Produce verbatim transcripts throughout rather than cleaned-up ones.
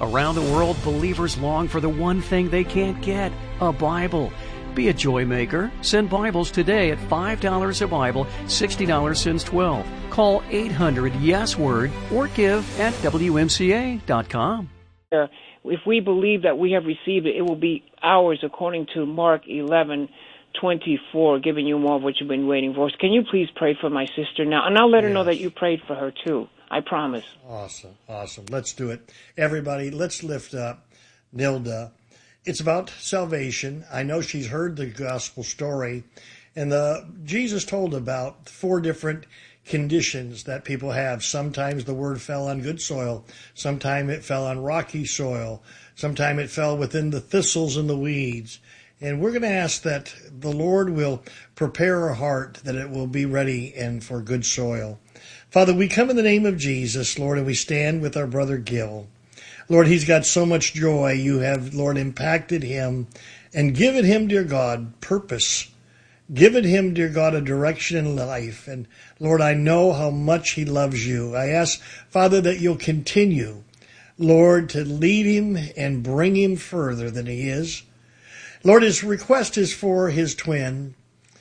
Around the world, believers long for the one thing they can't get, a Bible. Be a joy maker. Send Bibles today at five dollars a Bible, sixty dollars since twelve. Call eight hundred yes word or give at W M C A dot com. Uh, if we believe that we have received it, it will be ours according to Mark eleven twenty-four, giving you more of what you've been waiting for. Can you please pray for my sister now? And I'll let her Yes. know that you prayed for her too. I promise. Awesome, awesome. Let's do it. Everybody, let's lift up Nilda. It's about salvation. I know she's heard the gospel story, and the Jesus told about four different conditions that people have. Sometimes the word fell on good soil. Sometimes it fell on rocky soil. Sometimes it fell within the thistles and the weeds. And we're going to ask that the Lord will prepare our heart, that it will be ready and for good soil. Father, we come in the name of Jesus, Lord, and we stand with our brother Gil. Lord, he's got so much joy. You have, Lord, impacted him and given him, dear God, purpose. Given him, dear God, a direction in life. And Lord, I know how much he loves you. I ask, Father, that you'll continue, Lord, to lead him and bring him further than he is. Lord, his request is for his twin,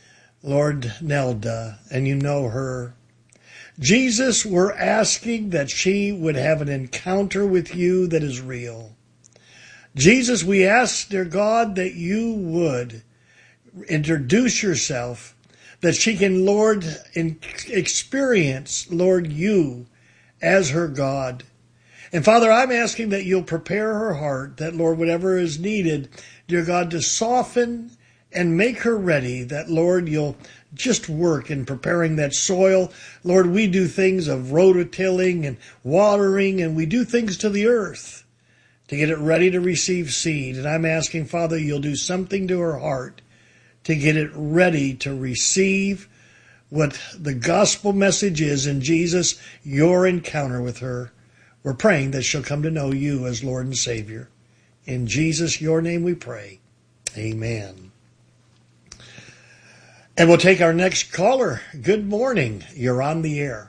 Lord, Nelda, and you know her. Jesus, we're asking that she would have an encounter with you that is real. Jesus, we ask, dear God, that you would introduce yourself, that she can, Lord, in, experience, Lord, you as her God. And Father, I'm asking that you'll prepare her heart, that, Lord, whatever is needed, dear God, to soften and make her ready, that, Lord, you'll just work in preparing that soil. Lord, we do things of rototilling and watering, and we do things to the earth to get it ready to receive seed. And I'm asking, Father, you'll do something to her heart to get it ready to receive what the gospel message is in Jesus, your encounter with her. We're praying that she'll come to know you as Lord and Savior. In Jesus, your name we pray. Amen. And we'll take our next caller. Good morning. You're on the air.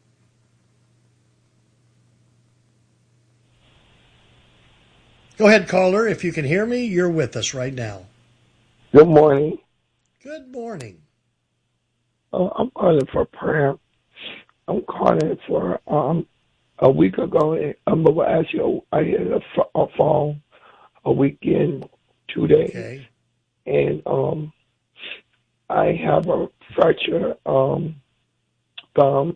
Go ahead, caller. If you can hear me, you're with us right now. Good morning. Good morning. Uh, I'm calling for prayer. I'm calling for um a week ago. I'm going to ask you. I hit a, a phone a weekend, two days, Okay. and um. I have a fracture um, thumb,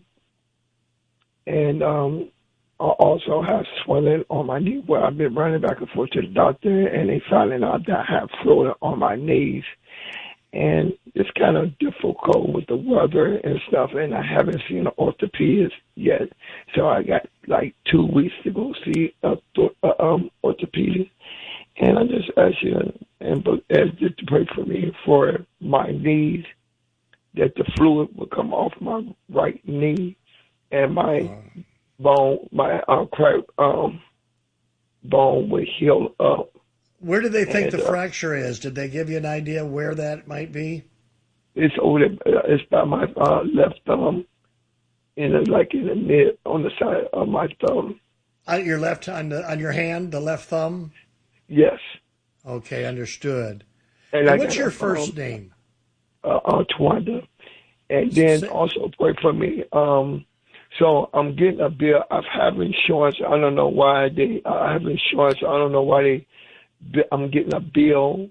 and um, I also have swelling on my knee where I've been running back and forth to the doctor, and they finding out that I have fluid on my knees. And it's kind of difficult with the weather and stuff, and I haven't seen an orthopedist yet. So I got like two weeks to go see a, a um, orthopedist. And I just ask you and ask you to pray for me for my knees, that the fluid will come off my right knee, and my uh, bone, my uh, cracked um, bone will heal up. Where do they think and, the uh, fracture is? Did they give you an idea where that might be? It's over. There, it's by my uh, left thumb, and it's like in the mid on the side of my thumb. On your left, on the on your hand, the left thumb. Yes. Okay, understood. And, and what's your first um, name? Uh, uh, Twanda. And then Say- also pray for me. Um, so I'm getting a bill. I have insurance. I don't know why they. Uh, I have insurance. I don't know why they. I'm getting a bill.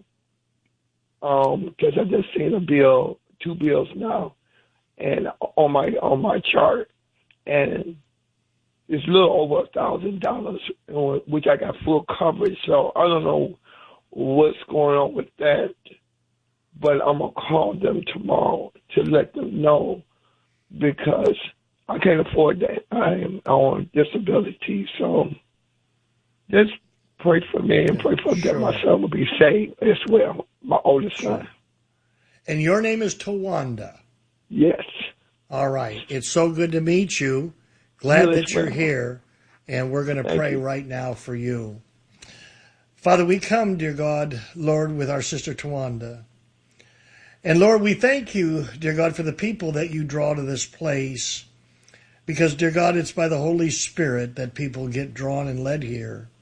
Um, because I just seen a bill, two bills now, and on my on my chart, and it's a little over a thousand dollars, which I got full coverage. So I don't know what's going on with that, but I'm gonna call them tomorrow to let them know, because I can't afford that. I am on disability, so just pray for me and pray for Sure. that my son will be saved as well, my oldest Sure. son. And your name is Tawanda. Yes. All right. It's so good to meet you. Glad You that as you're well. here, and we're going to Thank pray you. right now for you. Father, we come, dear God, Lord, with our sister Tawanda. And Lord, we thank you, dear God, for the people that you draw to this place, because, dear God, it's by the Holy Spirit that people get drawn and led here.